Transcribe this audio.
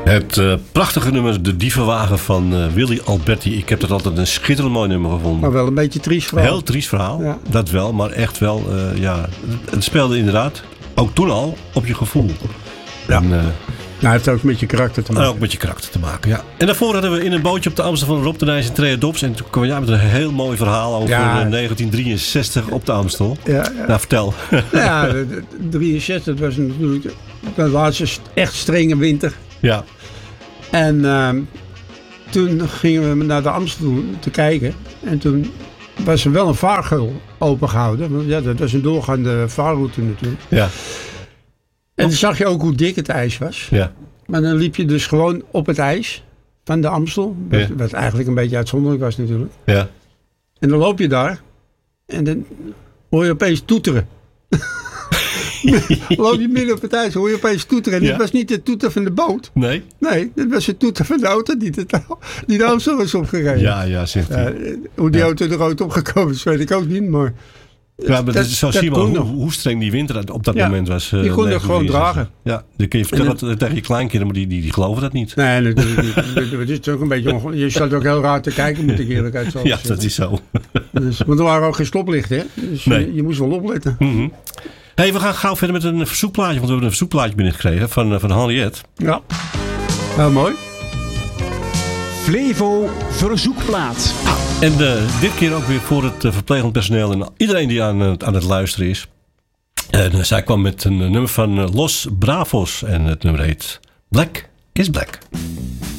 Het prachtige nummer De Dievenwagen van Willy Alberti. Ik heb dat altijd een schitterend mooi nummer gevonden. Maar wel een beetje triest verhaal. Heel triest verhaal, ja. Dat wel. Maar echt wel, het speelde inderdaad, ook toen al, op je gevoel. Ja. En, hij heeft ook met je karakter te maken. Ook met je karakter te maken, ja. En daarvoor hadden we In een bootje op de Amstel van Rob de Nijs en Trea Dobbs. En toen kwam jij met een heel mooi verhaal over 1963 op de Amstel. Ja. Nou, vertel. Ja, 63 was natuurlijk de laatste echt strenge winter. Ja. En toen gingen we naar de Amstel te kijken. En toen was er wel een vaargeul opengehouden. Want ja, dat was een doorgaande vaarroute natuurlijk. Ja. En dan zag je ook hoe dik het ijs was. Ja. Maar dan liep je dus gewoon op het ijs van de Amstel. Wat eigenlijk een beetje uitzonderlijk was natuurlijk. Ja. En dan loop je daar. En dan hoor je opeens toeteren. Loop je midden op het ijs, hoor je opeens toeteren. En dit was niet de toeter van de boot. Nee? Nee, dit was de toeter van de auto die de Amstel was opgereden. Ja, zegt hij. Hoe die auto er ooit opgekomen is, weet ik ook niet. Maar ja, maar zo zie je maar hoe streng die winter op dat moment was. Die kon dat gewoon dragen. Ja, dan kun je vertellen tegen je kleinkinderen, maar die geloven dat niet. Nee, natuurlijk niet. Het is ook een beetje je staat ook heel raar te kijken, moet ik eerlijk uit zeggen. Ja, dat is zo. Dus, want er waren ook geen stoplichten, hè? Dus je moest wel opletten. Mm-hmm. Hey, we gaan gauw verder met een verzoekplaatje, want we hebben een verzoekplaatje binnengekregen van Henriette. Ja, heel mooi. Flevo verzoekplaat. En dit keer ook weer voor het verplegend personeel en iedereen die aan het luisteren is. En zij kwam met een nummer van Los Bravos en het nummer heet Black is Black.